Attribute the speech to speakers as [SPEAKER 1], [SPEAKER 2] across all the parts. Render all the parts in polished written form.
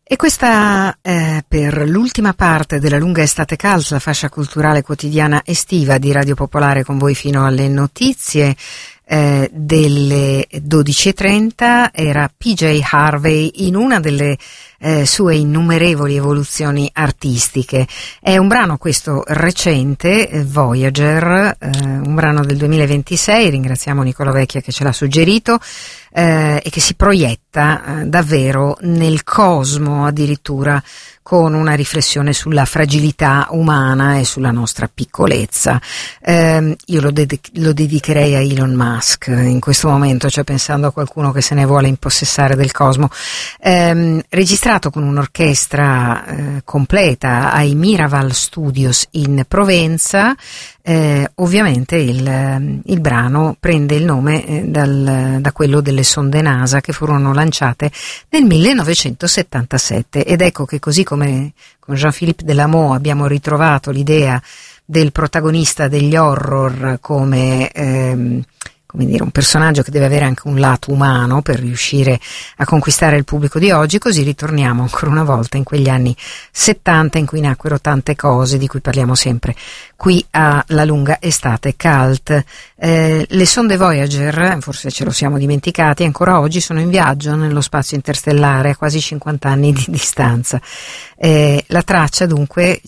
[SPEAKER 1] E questa per l'ultima parte della lunga estate calza, la fascia culturale quotidiana estiva di Radio Popolare, con voi fino alle notizie delle 12:30. Era PJ Harvey in una delle sue innumerevoli evoluzioni artistiche. È un brano questo recente, Voyager, un brano del 2026, ringraziamo Nicola Vecchia che ce l'ha suggerito, e che si proietta davvero nel cosmo, addirittura con una riflessione sulla fragilità umana e sulla nostra piccolezza. Io lo dedicherei a Elon Musk in questo momento, cioè pensando a qualcuno che se ne vuole impossessare del cosmo. Registrato con un'orchestra completa ai Miraval Studios in Provenza. Ovviamente il brano prende il nome da quello delle sonde NASA che furono lanciate nel 1977, ed ecco che così come con Jean-Philippe Delamaux abbiamo ritrovato l'idea del protagonista degli horror come dire, un personaggio che deve avere anche un lato umano per riuscire a conquistare il pubblico di oggi, così ritorniamo ancora una volta in quegli anni 70 in cui nacquero tante cose di cui parliamo sempre qui a La Lunga Estate Cult. Le sonde Voyager, forse ce lo siamo dimenticati, ancora oggi sono in viaggio nello spazio interstellare a quasi 50 anni di distanza. La traccia dunque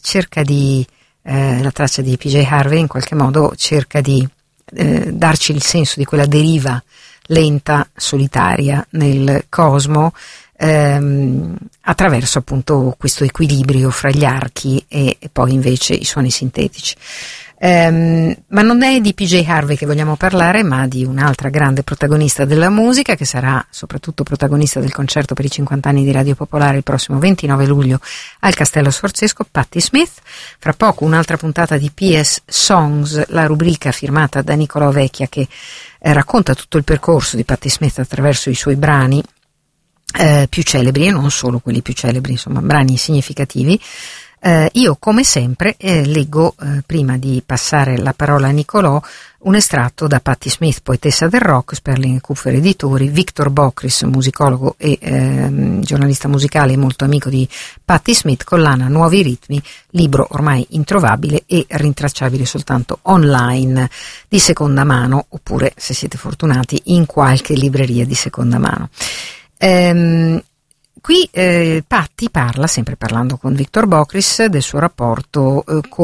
[SPEAKER 1] la traccia di PJ Harvey in qualche modo cerca di darci il senso di quella deriva lenta, solitaria nel cosmo, attraverso appunto questo equilibrio fra gli archi e poi invece i suoni sintetici. Ma non è di PJ Harvey che vogliamo parlare, ma di un'altra grande protagonista della musica, che sarà soprattutto protagonista del concerto per i 50 anni di Radio Popolare il prossimo 29 luglio al Castello Sforzesco, Patti Smith. Fra poco un'altra puntata di PS Songs, la rubrica firmata da Nicola Vecchia che racconta tutto il percorso di Patti Smith attraverso i suoi brani più celebri, e non solo quelli più celebri, insomma brani significativi. Io come sempre leggo, prima di passare la parola a Nicolò, un estratto da Patti Smith, poetessa del rock, Sperling Kupfer Editori, Victor Bockris, musicologo e giornalista musicale e molto amico di Patti Smith, collana Nuovi Ritmi, libro ormai introvabile e rintracciabile soltanto online di seconda mano, oppure, se siete fortunati, in qualche libreria di seconda mano. Qui Patti parla, sempre parlando con Victor Bockris, del suo rapporto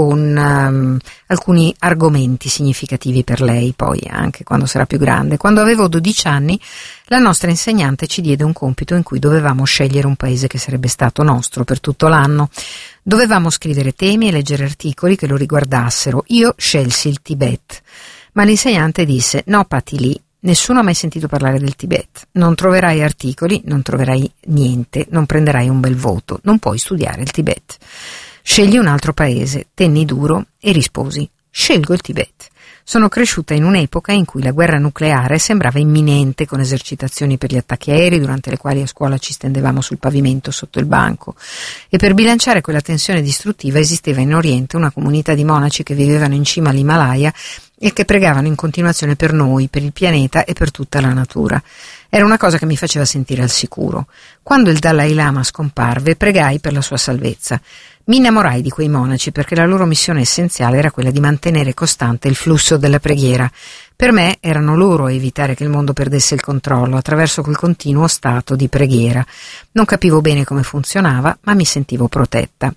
[SPEAKER 1] con alcuni argomenti significativi per lei, poi anche quando sarà più grande. Quando avevo 12 anni la nostra insegnante ci diede un compito in cui dovevamo scegliere un paese che sarebbe stato nostro per tutto l'anno. Dovevamo scrivere temi e leggere articoli che lo riguardassero. Io scelsi il Tibet, ma l'insegnante disse: no Patti, lì nessuno ha mai sentito parlare del Tibet, non troverai articoli, non troverai niente, non prenderai un bel voto, non puoi studiare il Tibet. Scegli un altro paese. Tenni duro e risposi: scelgo il Tibet. Sono cresciuta in un'epoca in cui la guerra nucleare sembrava imminente, con esercitazioni per gli attacchi aerei durante le quali a scuola ci stendevamo sul pavimento sotto il banco, e per bilanciare quella tensione distruttiva esisteva in Oriente una comunità di monaci che vivevano in cima all'Himalaya e che pregavano in continuazione per noi, per il pianeta e per tutta la natura. Era una cosa che mi faceva sentire al sicuro. Quando il Dalai Lama scomparve, pregai per la sua salvezza. Mi innamorai di quei monaci perché la loro missione essenziale era quella di mantenere costante il flusso della preghiera. Per me erano loro a evitare che il mondo perdesse il controllo attraverso quel continuo stato di preghiera. Non capivo bene come funzionava, ma mi sentivo protetta.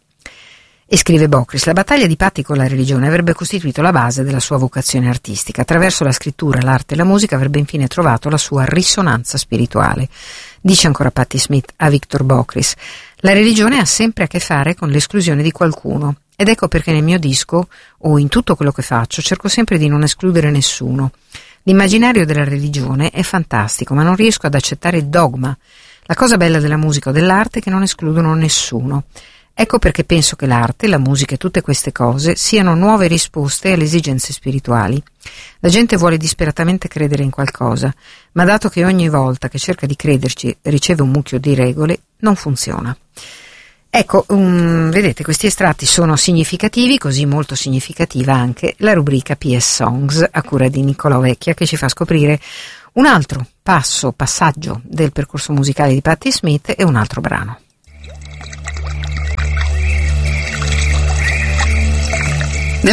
[SPEAKER 1] E scrive Bockris: la battaglia di Patti con la religione avrebbe costituito la base della sua vocazione artistica. Attraverso la scrittura, l'arte e la musica avrebbe infine trovato la sua risonanza spirituale. Dice ancora Patti Smith a Victor Bockris: la religione ha sempre a che fare con l'esclusione di qualcuno, ed ecco perché nel mio disco, o in tutto quello che faccio, cerco sempre di non escludere nessuno. L'immaginario della religione è fantastico, ma non riesco ad accettare il dogma. La cosa bella della musica o dell'arte è che non escludono nessuno. Ecco perché penso che l'arte, la musica e tutte queste cose siano nuove risposte alle esigenze spirituali. La gente vuole disperatamente credere in qualcosa, ma dato che ogni volta che cerca di crederci riceve un mucchio di regole, non funziona. Ecco, vedete, questi estratti sono significativi, così molto significativa anche la rubrica PS Songs a cura di Nicola Vecchia, che ci fa scoprire un altro passaggio del percorso musicale di Patti Smith e un altro brano.
[SPEAKER 2] Nel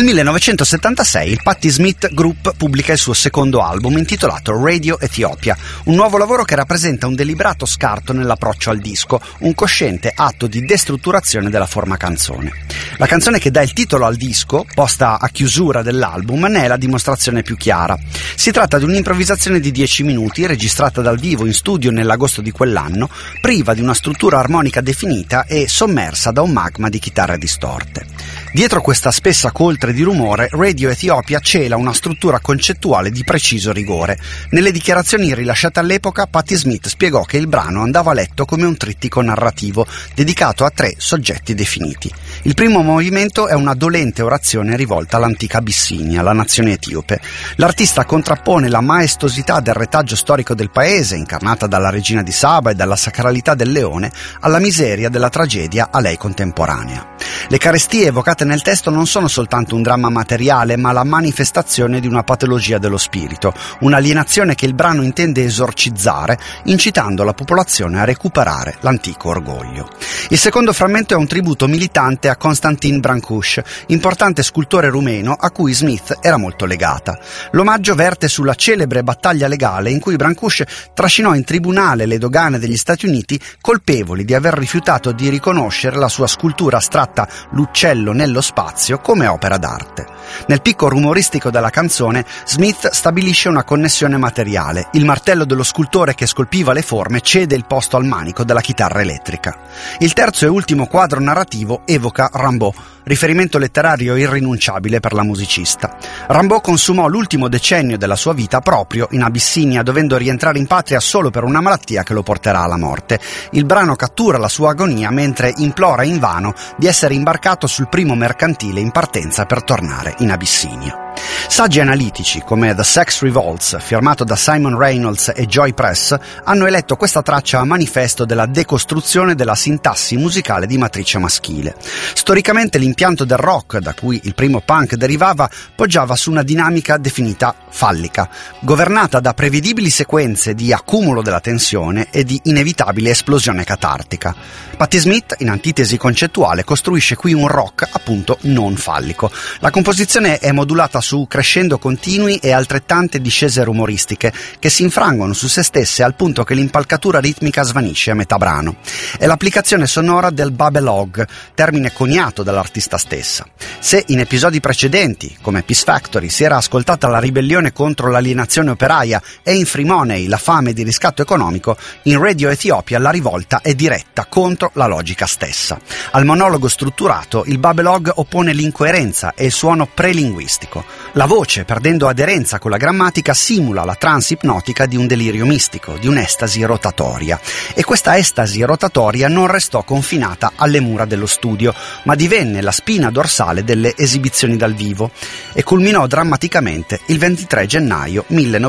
[SPEAKER 2] 1976 il Patti Smith Group pubblica il suo secondo album intitolato Radio Ethiopia, un nuovo lavoro che rappresenta un deliberato scarto nell'approccio al disco, un cosciente atto di destrutturazione della forma canzone. La canzone che dà il titolo al disco, posta a chiusura dell'album, ne è la dimostrazione più chiara. Si tratta di un'improvvisazione di 10 minuti, registrata dal vivo in studio nell'agosto di quell'anno, priva di una struttura armonica definita e sommersa da un magma di chitarre distorte. Dietro questa spessa coltre di rumore, Radio Ethiopia cela una struttura concettuale di preciso rigore. Nelle dichiarazioni rilasciate all'epoca, Patti Smith spiegò che il brano andava letto come un trittico narrativo, dedicato a 3 soggetti definiti. Il primo movimento è una dolente orazione rivolta all'antica Abissinia, la nazione etiope. L'artista contrappone la maestosità del retaggio storico del paese, incarnata dalla regina di Saba e dalla sacralità del leone, alla miseria della tragedia a lei contemporanea. Le carestie evocate nel testo non sono soltanto un dramma materiale, ma la manifestazione di una patologia dello spirito, un'alienazione che il brano intende esorcizzare, incitando la popolazione a recuperare l'antico orgoglio. Il secondo frammento è un tributo militante a Konstantin Brancuș, importante scultore rumeno a cui Smith era molto legata. L'omaggio verte sulla celebre battaglia legale in cui Brancuș trascinò in tribunale le dogane degli Stati Uniti colpevoli di aver rifiutato di riconoscere la sua scultura astratta L'uccello nello spazio come opera d'arte. Nel picco rumoristico della canzone, Smith stabilisce una connessione materiale. Il martello dello scultore che scolpiva le forme cede il posto al manico della chitarra elettrica. Il terzo e ultimo quadro narrativo evoca Rimbaud, riferimento letterario irrinunciabile per la musicista. Rimbaud consumò l'ultimo decennio della sua vita proprio in Abissinia, dovendo rientrare in patria solo per una malattia che lo porterà alla morte. Il brano cattura la sua agonia mentre implora invano di essere imbarcato sul primo mercantile in partenza per tornare in Abissinia. Saggi analitici come The Sex Revolts, firmato da Simon Reynolds e Joy Press, hanno eletto questa traccia a manifesto della decostruzione della sintassi musicale di matrice maschile. Storicamente l'impianto del rock, da cui il primo punk derivava, poggiava su una dinamica definita fallica, governata da prevedibili sequenze di accumulo della tensione e di inevitabile esplosione catartica. Patti Smith, in antitesi concettuale, costruisce qui un rock appunto non fallico. La composizione è modulata su crescendo continui e altrettante discese rumoristiche che si infrangono su se stesse al punto che l'impalcatura ritmica svanisce a metà brano. È l'applicazione sonora del babelog, termine coniato dall'artista stessa. Se in episodi precedenti, come Peace Factory, si era ascoltata la ribellione contro l'alienazione operaia e in Free Money la fame di riscatto economico, in Radio Ethiopia la rivolta è diretta contro la logica stessa. Al monologo strutturato il babelog oppone l'incoerenza e il suono prelinguistico. La voce, perdendo aderenza con la grammatica, simula la trance ipnotica di un delirio mistico, di un'estasi rotatoria. E questa estasi rotatoria non restò confinata alle mura dello studio, ma divenne la spina dorsale delle esibizioni dal vivo e culminò drammaticamente il 23 gennaio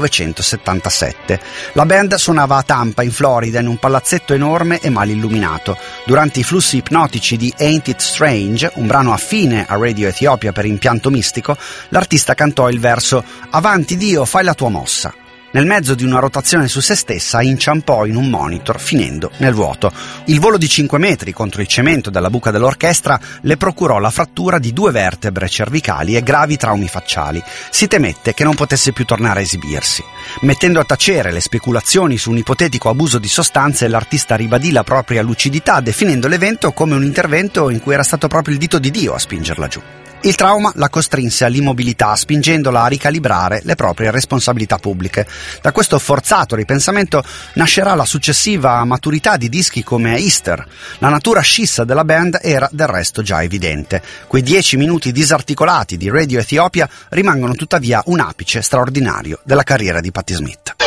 [SPEAKER 2] 1977. La band suonava a Tampa, in Florida, in un palazzetto enorme e mal illuminato. Durante i flussi ipnotici di Ain't It Strange, un brano affine a Radio Ethiopia per impianto mistico, l'artista cantò il verso «Avanti Dio, fai la tua mossa». Nel mezzo di una rotazione su se stessa inciampò in un monitor, finendo nel vuoto. Il volo di 5 metri contro il cemento della buca dell'orchestra le procurò la frattura di 2 vertebre cervicali e gravi traumi facciali. Si temette che non potesse più tornare a esibirsi. Mettendo a tacere le speculazioni su un ipotetico abuso di sostanze, l'artista ribadì la propria lucidità, definendo l'evento come un intervento in cui era stato proprio il dito di Dio a spingerla giù. Il trauma la costrinse all'immobilità, spingendola a ricalibrare le proprie responsabilità pubbliche. Da questo forzato ripensamento nascerà la successiva maturità di dischi come Easter. La natura scissa della band era del resto già evidente. Quei 10 minuti disarticolati di Radio Ethiopia rimangono tuttavia un apice straordinario della carriera di Patti Smith.